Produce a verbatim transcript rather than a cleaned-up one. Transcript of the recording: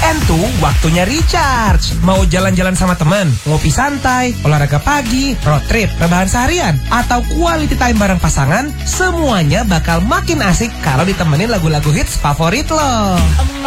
Weekend tuh waktunya recharge. Mau jalan-jalan sama teman, ngopi santai, olahraga pagi, road trip, rebahan seharian, atau quality time bareng pasangan, semuanya bakal makin asik kalau ditemenin lagu-lagu hits favorit lo.